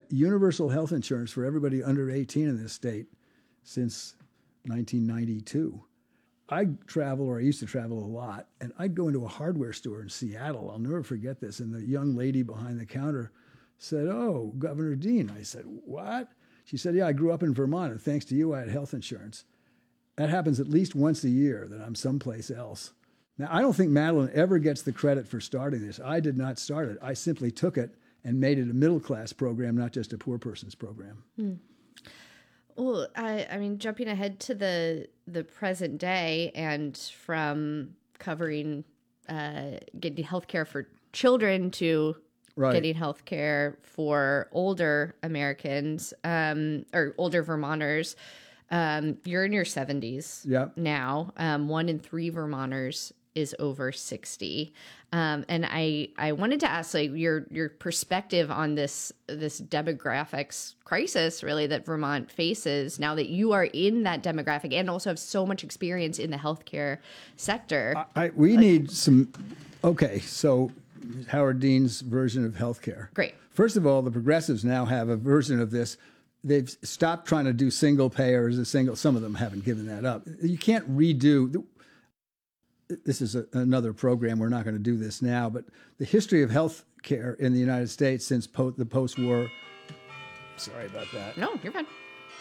universal health insurance for everybody under 18 in this state since 1992. I used to travel a lot, and I'd go into a hardware store in Seattle. I'll never forget this. And the young lady behind the counter said, "Oh, Governor Dean." I said, "What?" She said, "Yeah, I grew up in Vermont, and thanks to you, I had health insurance." That happens at least once a year that I'm someplace else. Now, I don't think Madeline ever gets the credit for starting this. I did not start it. I simply took it and made it a middle-class program, not just a poor person's program. Well, I mean, jumping ahead to the present day and from covering getting healthcare for children to getting healthcare for older Americans or older Vermonters, you're in your 70s now. 1 in 3 Vermonters is over 60. And I wanted to ask like your perspective on this demographics crisis really that Vermont faces now that you are in that demographic and also have so much experience in the healthcare sector. We need some, so Howard Dean's version of healthcare. Great. First of all, the progressives now have a version of this. They've stopped trying to do single payers, some of them haven't given that up. You can't redo. This is another program. We're not going to do this now, but the history of health care in the United States since the post-war. Sorry about that. No, you're fine.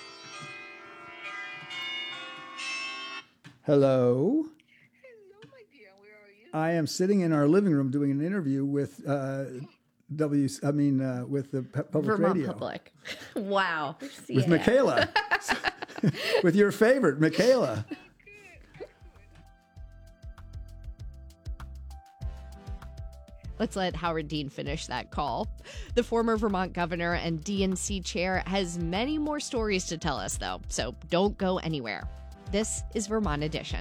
Hello. Hello, my dear. Where are you? I am sitting in our living room doing an interview with with the public Vermont radio. Public. Wow. With Michaela. With your favorite, Michaela. Let's let Howard Dean finish that call. The former Vermont governor and DNC chair has many more stories to tell us, though, so don't go anywhere. This is Vermont Edition.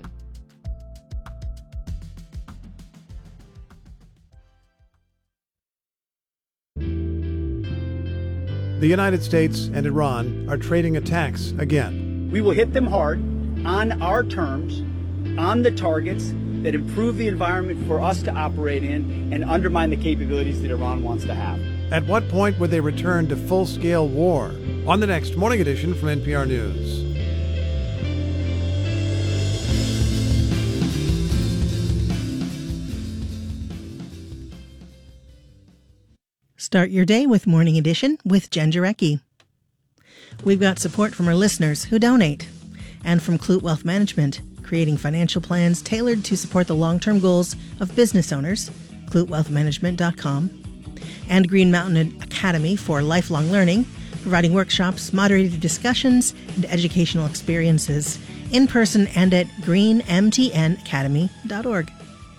The United States and Iran are trading attacks again. We will hit them hard, on our terms, on the targets that improve the environment for us to operate in and undermine the capabilities that Iran wants to have. At what point would they return to full-scale war? On the next Morning Edition from NPR News. Start your day with Morning Edition with Jen Jarecki. We've got support from our listeners who donate, and from Clute Wealth Management, creating financial plans tailored to support the long-term goals of business owners, clutewealthmanagement.com, and Green Mountain Academy for lifelong learning, providing workshops, moderated discussions, and educational experiences in person and at greenmtnacademy.org.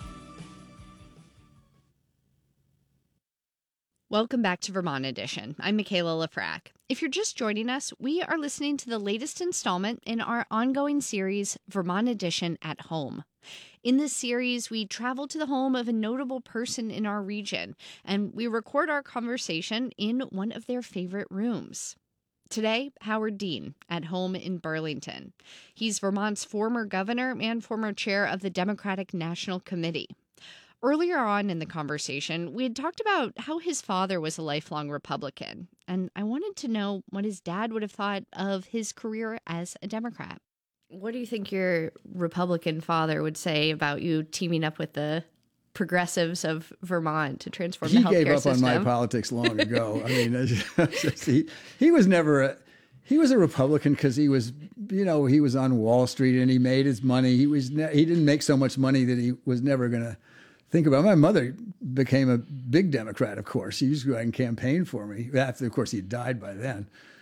Welcome back to Vermont Edition. I'm Michaela Lafrac. If you're just joining us, we are listening to the latest installment in our ongoing series, Vermont Edition at Home. In this series, we travel to the home of a notable person in our region, and we record our conversation in one of their favorite rooms. Today, Howard Dean, at home in Burlington. He's Vermont's former governor and former chair of the Democratic National Committee. Earlier on in the conversation, we had talked about how his father was a lifelong Republican, and I wanted to know what his dad would have thought of his career as a Democrat. What do you think your Republican father would say about you teaming up with the progressives of Vermont to transform the healthcare system? He gave up on my politics long ago. I mean, he was never he was a Republican because he was on Wall Street and he made his money. He didn't make so much money that he was never going to think about. My mother became a big Democrat, of course. She used to go out and campaign for me. After, of course, he died by then.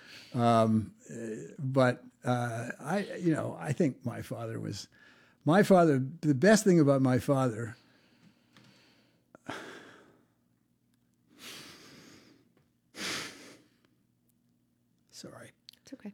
But I think my father. The best thing about my father. Sorry. It's okay.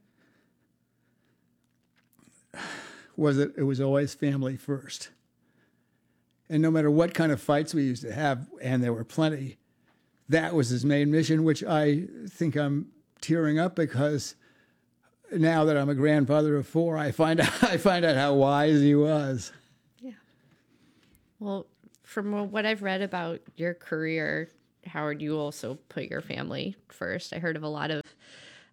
It was always family first. And no matter what kind of fights we used to have, and there were plenty, that was his main mission, which I think I'm tearing up because now that I'm a grandfather of 4, I find out how wise he was. Yeah. Well, from what I've read about your career, Howard, you also put your family first. I heard of a lot of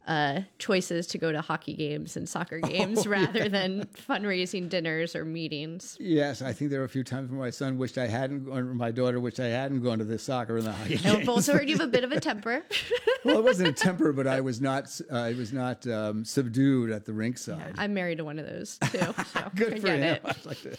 choices to go to hockey games and soccer games rather than fundraising dinners or meetings. Yes, I think there were a few times when my son wished I hadn't, or my daughter wished I hadn't gone to the soccer and the hockey I've games. also heard you have a bit of a temper. Well, it wasn't a temper, but I was not subdued at the rink side. I'm married to one of those too. So Good I for get him. it. I'd like to-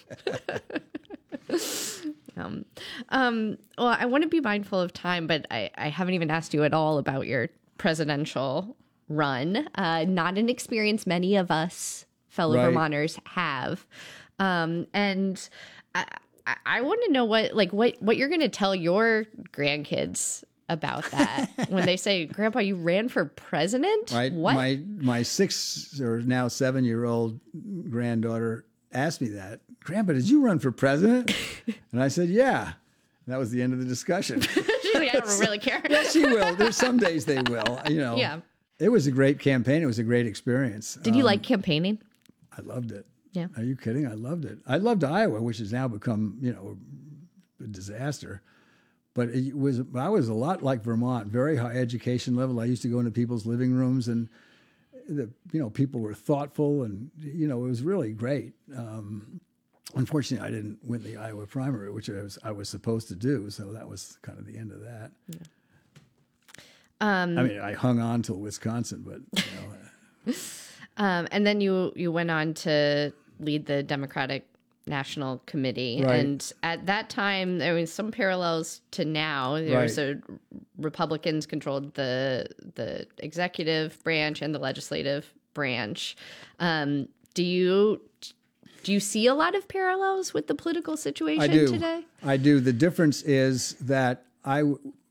Well, I want to be mindful of time, but I haven't even asked you at all about your presidential run. Not an experience many of us fellow Right. Vermonters have. And I want to know what you're going to tell your grandkids about that when they say, "Grandpa, you ran for president." What? My 6 or now 7-year-old granddaughter asked me that. Grandpa, did you run for president? And I said, yeah. And that was the end of the discussion. She's like, I don't really care. Yeah, she will. There's some days they will. Yeah. It was a great campaign. It was a great experience. Did you like campaigning? I loved it. Yeah. Are you kidding? I loved it. I loved Iowa, which has now become, a disaster. But I was a lot like Vermont, very high education level. I used to go into people's living rooms, and people were thoughtful, and it was really great. Unfortunately, I didn't win the Iowa primary, which I was supposed to do. So that was kind of the end of that. Yeah. I mean, I hung on till Wisconsin, but and then you went on to lead the Democratic National Committee, Right. and at that time there was some parallels to now. There was Republicans controlled the executive branch and the legislative branch. Do you see a lot of parallels with the political situation today? I do. The difference is that I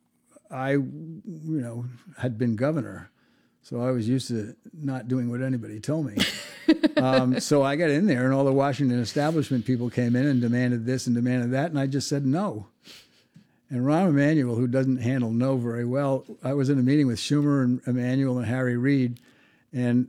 had been governor, so I was used to not doing what anybody told me. So I got in there, and all the Washington establishment people came in and demanded this and demanded that, and I just said no. And Rahm Emanuel, who doesn't handle no very well, I was in a meeting with Schumer and Emanuel and Harry Reid, and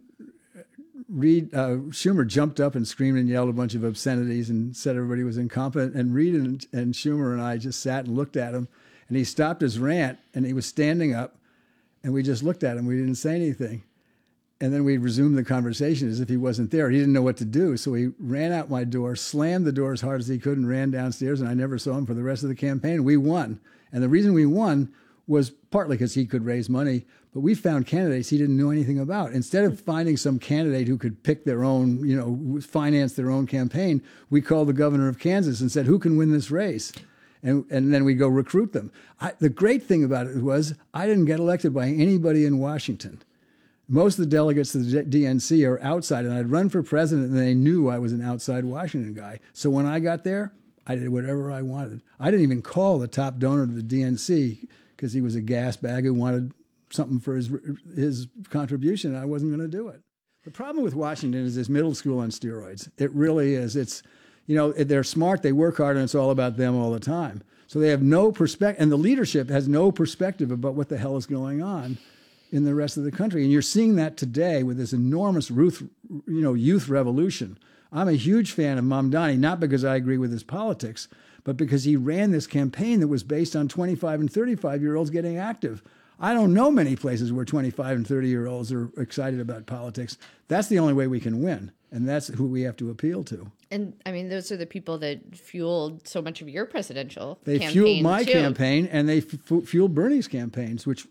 Schumer jumped up and screamed and yelled a bunch of obscenities and said everybody was incompetent. And Reid and Schumer and I just sat and looked at him, and he stopped his rant, and he was standing up, and we just looked at him. We didn't say anything. And then we resumed the conversation as if he wasn't there. He didn't know what to do. So he ran out my door, slammed the door as hard as he could, and ran downstairs, and I never saw him for the rest of the campaign. We won. And the reason we won was partly because he could raise money, but we found candidates he didn't know anything about. Instead of finding some candidate who could pick their own, finance their own campaign, we called the governor of Kansas and said, who can win this race? And then we go recruit them. The great thing about it was I didn't get elected by anybody in Washington. Most of the delegates to the DNC are outside, and I'd run for president, and they knew I was an outside Washington guy. So when I got there, I did whatever I wanted. I didn't even call the top donor to the DNC because he was a gas bag who wanted something for his contribution, and I wasn't going to do it. The problem with Washington is this middle school on steroids. It really is. It's, they're smart, they work hard, and it's all about them all the time. So they have no perspective, and the leadership has no perspective about what the hell is going on in the rest of the country. And you're seeing that today with this enormous youth revolution. I'm a huge fan of Mamdani, not because I agree with his politics, but because he ran this campaign that was based on 25 and 35-year-olds getting active. I don't know many places where 25 and 30-year-olds are excited about politics. That's the only way we can win, and that's who we have to appeal to. And I mean, those are the people that fueled so much of your presidential They campaign. fueled my too. campaign, and they fueled Bernie's campaigns, which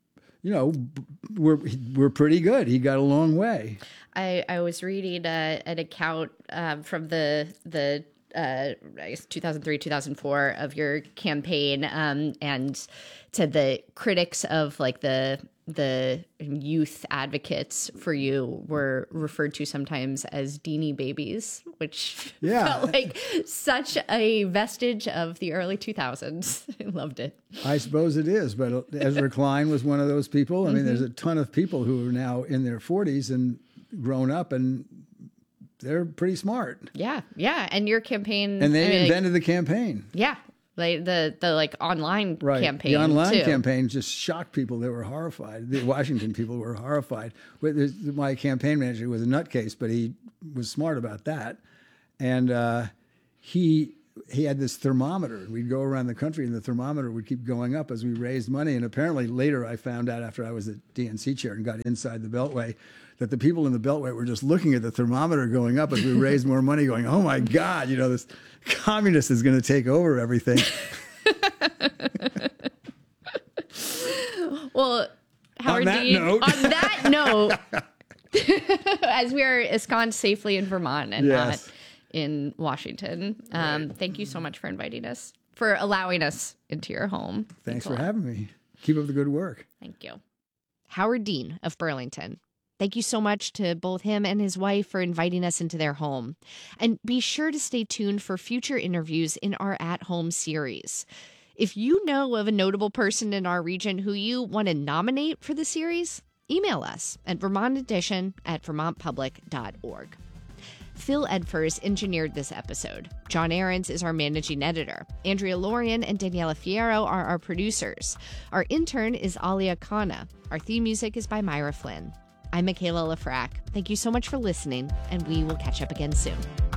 we're pretty good. He got a long way. I was reading an account from the I guess 2003, 2004 of your campaign, and said the critics of like the youth advocates for you were referred to sometimes as Deanie babies, which felt like such a vestige of the early 2000s. I loved it. I suppose it is, but Ezra Klein was one of those people. I mean, there's a ton of people who are now in their 40s and grown up, and they're pretty smart. Yeah, and your campaign, and they invented the campaign. Yeah. Like the like online campaign. The online too. campaign just shocked people. They were horrified. The Washington people were horrified. My campaign manager was a nutcase, but he was smart about that. And he he had this thermometer. We'd go around the country, and the thermometer would keep going up as we raised money. And apparently later I found out, after I was at DNC chair and got inside the Beltway, that the people in the Beltway were just looking at the thermometer going up as we raised more money, going, oh my God, this communist is going to take over everything. Well, Howard Dean, on that note, as we are ensconced safely in Vermont and not in Washington, thank you so much for inviting us, for allowing us into your home. Thanks for having me. Keep up the good work. Thank you. Howard Dean of Burlington. Thank you so much to both him and his wife for inviting us into their home. And be sure to stay tuned for future interviews in our At Home series. If you know of a notable person in our region who you want to nominate for the series, email us at vermontedition@vermontpublic.org. Phil Edfors engineered this episode. John Ahrens is our managing editor. Andrea Lorian and Daniela Fierro are our producers. Our intern is Alia Khanna. Our theme music is by Myra Flynn. I'm Michaela Lafrac. Thank you so much for listening, and we will catch up again soon.